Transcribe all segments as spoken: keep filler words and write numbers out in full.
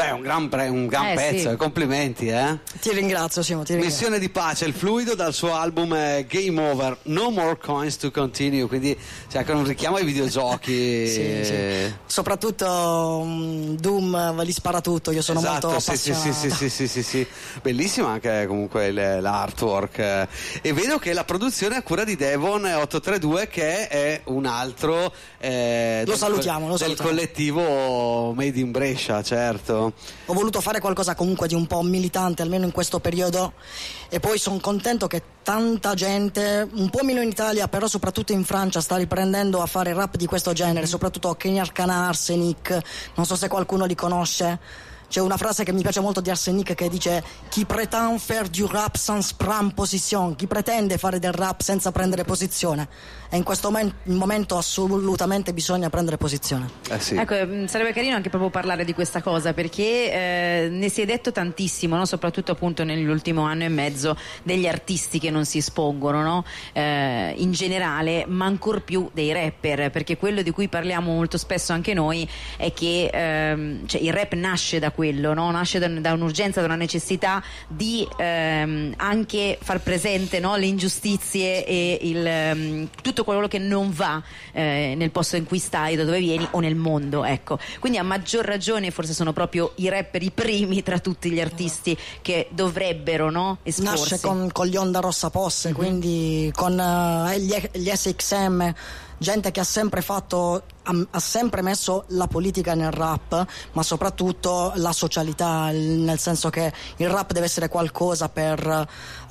Beh, un gran, pre- un gran Eh, pezzo, sì. complimenti, eh. Ti ringrazio, Simo, ti ringrazio. Missione di pace, il fluido dal suo album eh, Game Over, No More Coins to Continue, quindi c'è anche un richiamo ai videogiochi. Sì, sì. Soprattutto um, Doom ve li spara tutto, io sono Esatto, molto sì, sì, appassionato. sì, sì, sì, sì, sì. Bellissimo anche comunque il- l'artwork, eh. E vedo che la produzione è a cura di Devon ottocentotrentadue, che è un altro eh, Lo del, salutiamo, lo del salutiamo. collettivo Made in Brescia, certo. Ho voluto fare qualcosa comunque di un po' militante, almeno in questo periodo, e poi sono contento che tanta gente, un po' meno in Italia, però soprattutto in Francia, sta riprendendo a fare rap di questo genere, soprattutto Kenny Arcana, Arsenic, non so se qualcuno li conosce. C'è una frase che mi piace molto di Arsenic che dice: chi prétend faire du rap sans prendre position, chi pretende fare del rap senza prendere posizione, e in questo men- momento assolutamente bisogna prendere posizione. Eh sì. Ecco, mh, sarebbe carino anche proprio parlare di questa cosa, perché eh, ne si è detto tantissimo, no? Soprattutto appunto nell'ultimo anno e mezzo, degli artisti che non si espongono, no? Eh, in generale, ma ancor più dei rapper, perché quello di cui parliamo molto spesso anche noi è che ehm, cioè, il rap nasce da quello, no? Nasce da, da un'urgenza, da una necessità di ehm, anche far presente, no? Le ingiustizie e il, ehm, tutto quello che non va eh, nel posto in cui stai, da dove vieni o nel mondo, ecco. Quindi a maggior ragione forse sono proprio i rapper i primi tra tutti gli artisti che dovrebbero, no? esporsi. Nasce con, con gli Onda Rossa Posse, Mhm. quindi con eh, gli, gli S X M, gente che ha sempre fatto, ha, ha sempre messo la politica nel rap, ma soprattutto la socialità, il- nel senso che il rap deve essere qualcosa per eh,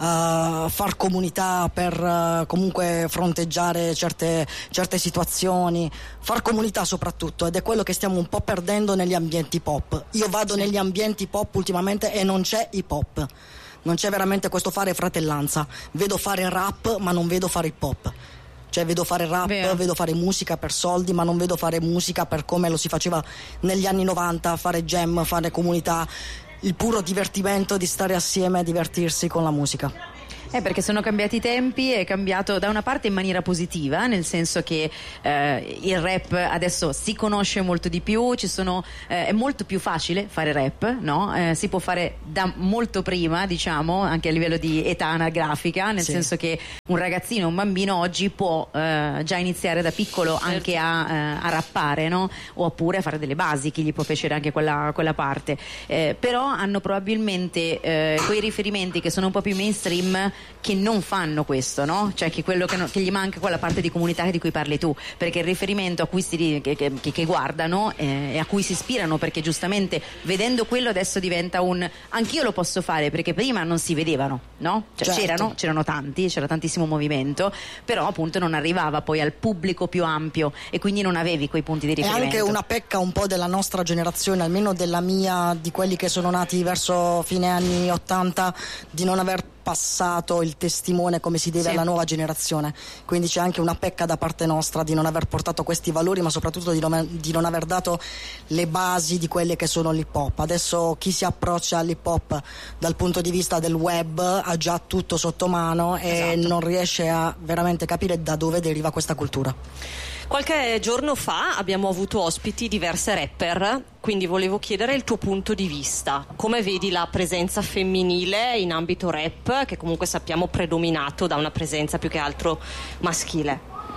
far comunità, per eh, comunque fronteggiare certe, certe situazioni, far comunità soprattutto, ed è quello che stiamo un po' perdendo negli ambienti pop. Io vado negli ambienti pop ultimamente e non c'è hip hop. Non c'è veramente questo fare fratellanza. Vedo fare rap, ma non vedo fare hip hop. Cioè vedo fare rap, Vero. vedo fare musica per soldi, ma non vedo fare musica per come lo si faceva negli anni novanta, fare jam, fare comunità, il puro divertimento di stare assieme e divertirsi con la musica. Eh, perché sono cambiati i tempi, è cambiato da una parte in maniera positiva, nel senso che eh, il rap adesso si conosce molto di più, ci sono, eh, è molto più facile fare rap, no? Eh, si può fare da molto prima, diciamo, anche a livello di età anagrafica, nel Sì. senso che un ragazzino, un bambino oggi può eh, già iniziare da piccolo anche a, eh, a rappare, no? Oppure a fare delle basi, chi gli può piacere anche quella, quella parte. Eh, però hanno probabilmente eh, quei riferimenti che sono un po' più mainstream, che non fanno questo, no? Cioè che quello che, no, che gli manca quella parte di comunità di cui parli tu, perché il riferimento a cui si, che, che, che guardano eh, e a cui si ispirano, perché giustamente vedendo quello adesso diventa un anch'io lo posso fare, perché prima non si vedevano, no? Cioè Certo. c'erano, c'erano tanti, c'era tantissimo movimento, però appunto non arrivava poi al pubblico più ampio e quindi non avevi quei punti di È riferimento. anche una pecca un po' della nostra generazione, almeno della mia, di quelli che sono nati verso fine anni ottanta, di non aver passato il testimone come si deve Sì. alla nuova generazione. Quindi c'è anche una pecca da parte nostra di non aver portato questi valori, ma soprattutto di non, di non aver dato le basi di quelle che sono l'hip hop. Adesso chi si approccia all'hip hop dal punto di vista del web ha già tutto sotto mano e Esatto. non riesce a veramente capire da dove deriva questa cultura. Qualche giorno fa abbiamo avuto ospiti diverse rapper, quindi volevo chiedere il tuo punto di vista. Come vedi la presenza femminile in ambito rap, che comunque sappiamo predominato da una presenza più che altro maschile?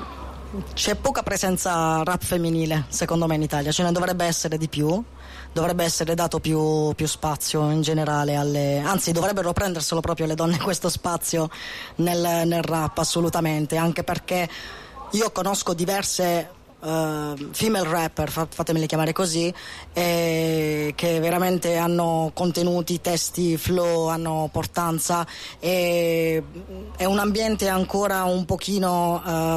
C'è poca presenza rap femminile, secondo me, in Italia, ce ne dovrebbe essere di più, dovrebbe essere dato più, più spazio in generale alle, anzi dovrebbero prenderselo proprio le donne questo spazio nel, nel rap, assolutamente, anche perché io conosco diverse uh, female rapper, fa- fatemele chiamare così, eh, che veramente hanno contenuti, testi, flow, hanno portanza, e è un ambiente ancora un pochino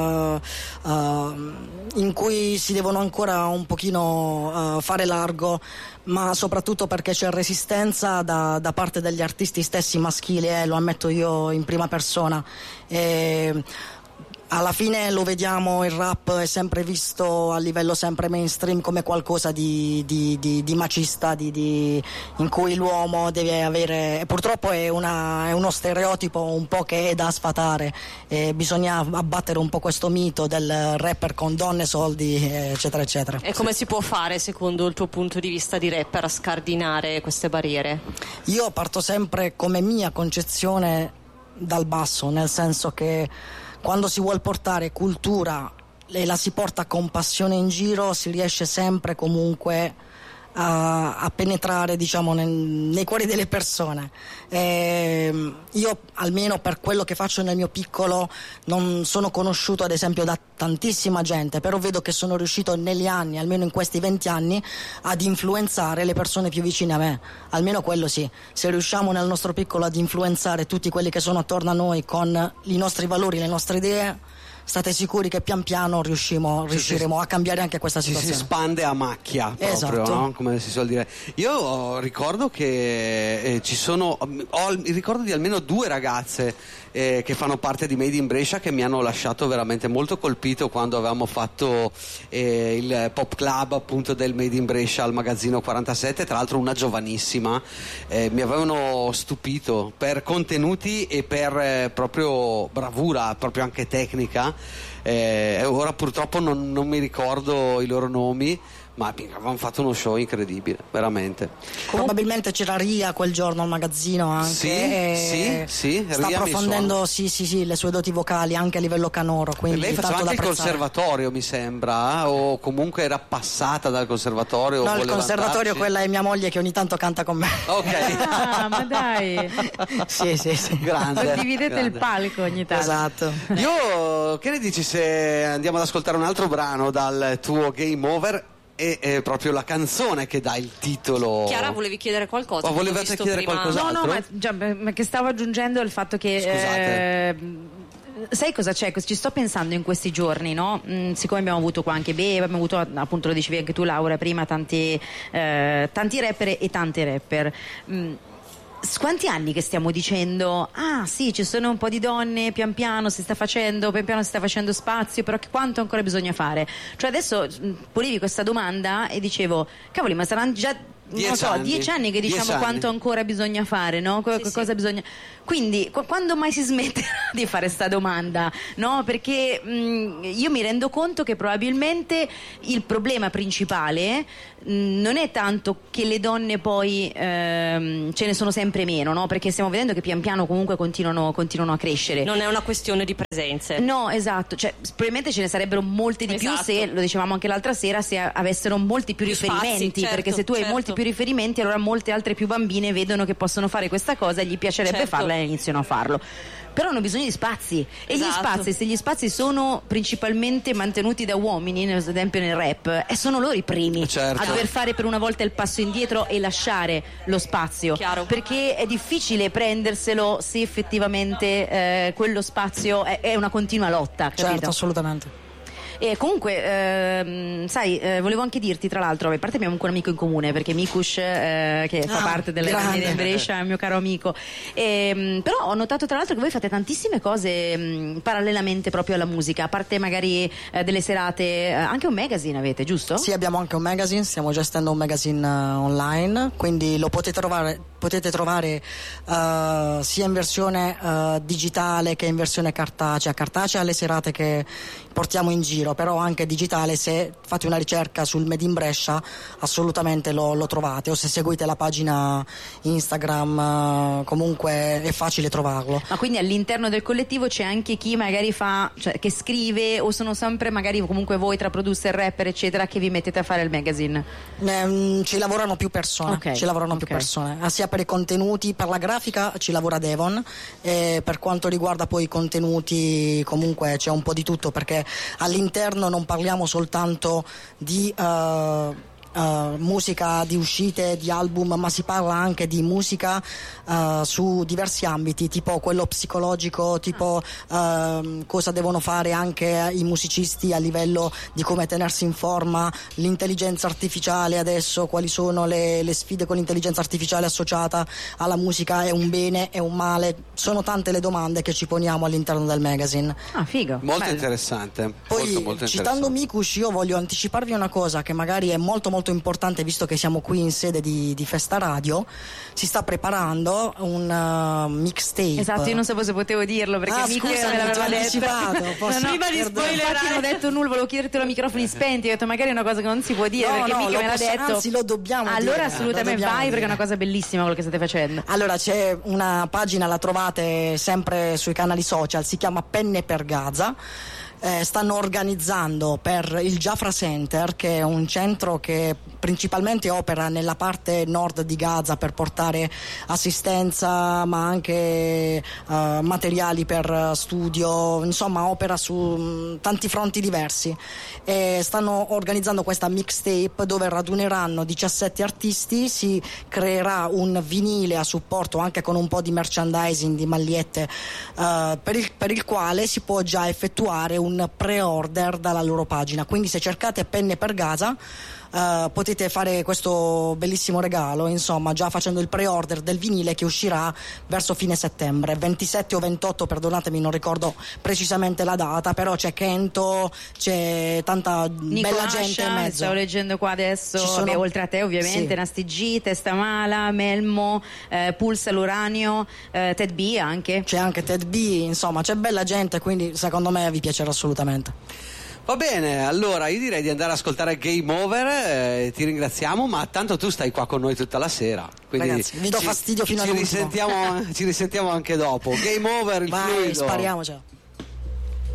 uh, uh, in cui si devono ancora un pochino uh, fare largo, ma soprattutto perché c'è resistenza da, da parte degli artisti stessi maschili, eh, lo ammetto io in prima persona. E alla fine lo vediamo, il rap è sempre visto a livello sempre mainstream come qualcosa di, di, di, di macista, di, di, in cui l'uomo deve avere, e purtroppo è, una, è uno stereotipo un po' che è da sfatare, e bisogna abbattere un po' questo mito del rapper con donne, soldi, eccetera eccetera. E come si può fare, secondo il tuo punto di vista di rapper, a scardinare queste barriere? Io parto sempre, come mia concezione, dal basso, nel senso che quando si vuol portare cultura e la si porta con passione in giro, si riesce sempre comunque a, a penetrare, diciamo, nel, nei cuori delle persone. E io, almeno per quello che faccio nel mio piccolo, non sono conosciuto ad esempio da tantissima gente, però vedo che sono riuscito negli anni, almeno in questi venti anni, ad influenzare le persone più vicine a me. Almeno quello sì. Se riusciamo nel nostro piccolo ad influenzare tutti quelli che sono attorno a noi con i nostri valori, le nostre idee, state sicuri che pian piano riuscimo, riusciremo sì, sì. a cambiare anche questa situazione. Si spande a macchia proprio, esatto. No? Come si suol dire. Io ricordo che eh, ci sono, ho il ricordo di almeno due ragazze eh, che fanno parte di Made in Brescia, che mi hanno lasciato veramente molto colpito quando avevamo fatto eh, il pop club appunto del Made in Brescia al magazzino quarantasette. Tra l'altro una giovanissima, eh, mi avevano stupito per contenuti e per eh, proprio bravura, proprio anche tecnica. Eh, ora purtroppo non, non mi ricordo i loro nomi, ma avevamo fatto uno show incredibile, veramente. Probabilmente c'era Ria quel giorno al magazzino anche. Sì, e sì, sì, sta Ria approfondendo sì, sì, sì, le sue doti vocali anche a livello canoro. Quindi lei faceva anche il apprezzare. conservatorio, mi sembra, o comunque era passata dal conservatorio. No, o il conservatorio, andarci. Quella è mia moglie che ogni tanto canta con me. Ok. Ah, ma dai. Sì, sì, sì. Grande. Condividete grande. il palco ogni tanto. Esatto. Io, che ne dici se andiamo ad ascoltare un altro brano dal tuo Game Over? E è proprio la canzone che dà il titolo. Chiara, volevi chiedere qualcosa? O volevate chiedere prima... qualcos'altro? No, no, ma, già, ma che stavo aggiungendo il fatto che Scusate. Eh, sai cosa c'è? Ci sto pensando in questi giorni, no? Mm, siccome abbiamo avuto qua anche Bebe, abbiamo avuto, appunto lo dicevi anche tu Laura prima, tanti, eh, tanti rapper e tante rapper. Mm, quanti anni che stiamo dicendo ah sì, ci sono un po' di donne, pian piano si sta facendo pian piano si sta facendo spazio, però che quanto ancora bisogna fare? Cioè adesso mh, ponevi questa domanda e dicevo cavoli, ma saranno già non lo so, anni. dieci anni che diciamo dieci quanto anni. ancora bisogna fare, no? Qu- sì, cosa sì. bisogna. Quindi qu- quando mai si smetterà di fare sta domanda? No? Perché mh, io mi rendo conto che probabilmente il problema principale mh, non è tanto che le donne poi ehm, ce ne sono sempre meno, no? Perché stiamo vedendo che pian piano comunque continuano, continuano a crescere. Non è una questione di presenze. No, esatto, cioè probabilmente ce ne sarebbero molte di Esatto. più se, lo dicevamo anche l'altra sera, se avessero molti più, Più riferimenti, spazi, certo, perché se tu hai certo. molti più riferimenti, allora molte altre più bambine vedono che possono fare questa cosa e gli piacerebbe Certo. farla e iniziano a farlo. Però hanno bisogno di spazi e Esatto. gli spazi, se gli spazi sono principalmente mantenuti da uomini, ad esempio nel rap, e sono loro i primi Certo. a dover fare per una volta il passo indietro e lasciare lo spazio. Chiaro. Perché è difficile prenderselo se effettivamente eh, quello spazio è, è una continua lotta, capito? Certo, assolutamente. E comunque, ehm, sai, eh, volevo anche dirti, tra l'altro, a parte abbiamo anche un amico in comune, perché Mikush, eh, che fa Ah, parte della grande. Made in Brescia, è un mio caro amico. E, però ho notato tra l'altro che voi fate tantissime cose mh, parallelamente proprio alla musica, a parte magari eh, delle serate, eh, anche un magazine avete, giusto? Sì, abbiamo anche un magazine, stiamo gestendo un magazine uh, online, quindi lo potete trovare, potete trovare uh, sia in versione uh, digitale che in versione cartacea. Cartacea alle serate che portiamo in giro, però anche digitale. Se fate una ricerca sul Made in Brescia assolutamente lo, lo trovate, o se seguite la pagina Instagram uh, comunque è facile trovarlo. Ma quindi all'interno del collettivo c'è anche chi magari fa, cioè, che scrive, o sono sempre magari comunque voi tra producer, rapper eccetera che vi mettete a fare il magazine? Eh, ci lavorano più persone, Ok, ci lavorano ok. più persone, ah, sia per i contenuti, per la grafica ci lavora Devon, e per quanto riguarda poi i contenuti comunque c'è un po' di tutto, perché all'interno non parliamo soltanto di uh, uh, musica di uscite di album, ma si parla anche di musica uh, su diversi ambiti, tipo quello psicologico, tipo uh, cosa devono fare anche i musicisti a livello di come tenersi in forma, l'intelligenza artificiale adesso, quali sono le, le sfide con l'intelligenza artificiale associata alla musica, è un bene, è un male, sono tante le domande che ci poniamo all'interno del magazine. Ah, figo. Molto Bello. interessante. Poi, molto, molto citando interessante. Mikush, io voglio anticiparvi una cosa che magari è molto molto importante, visto che siamo qui in sede di, di Festa Radio. Si sta preparando un uh, mixtape. Esatto, io non sapevo se potevo dirlo perché Ah, Michele scusami, me l'aveva ti ho detto. anticipato, posso- No, no, Prima di perdono. spoilerare. infatti non ho detto nulla, volevo chiedertelo a microfoni spenti, ho detto magari è una cosa che non si può dire No, perché no, Michele lo me l'ha posso- detto. anzi, lo dobbiamo allora dire, assolutamente lo dobbiamo vai dire. perché è una cosa bellissima quello che state facendo. Allora, c'è una pagina, la trovate sempre sui canali social, si chiama Penne per Gaza. Eh, stanno organizzando per il Jafra Center, che è un centro che principalmente opera nella parte nord di Gaza per portare assistenza ma anche eh, materiali per studio, insomma opera su mh, tanti fronti diversi. E stanno organizzando questa mixtape dove raduneranno diciassette artisti, si creerà un vinile a supporto anche con un po' di merchandising, di magliette, eh, per, il, per il quale si può già effettuare un pre-order dalla loro pagina. Quindi se cercate Penne per Gaza Uh, potete fare questo bellissimo regalo, insomma, già facendo il pre-order del vinile che uscirà verso fine settembre, ventisette o ventotto, perdonatemi, non ricordo precisamente la data, però c'è Kento, c'è tanta Nico bella Ascia, gente in mezzo. stavo leggendo qua adesso, Ci sono- vabbè, oltre a te ovviamente, Sì. Nasty G, Testamala, Melmo, eh, Pulsa l'Uranio, eh, Ted B anche. C'è anche Ted B, insomma, c'è bella gente, quindi secondo me vi piacerà assolutamente. Va bene, allora io direi di andare ad ascoltare Game Over, eh, ti ringraziamo, ma tanto tu stai qua con noi tutta la sera. Quindi Ragazzi, vi do ci- fastidio fino ci all'ultimo. risentiamo, ci risentiamo anche dopo. Game Over, il Vai, fluido. spariamo, ciao.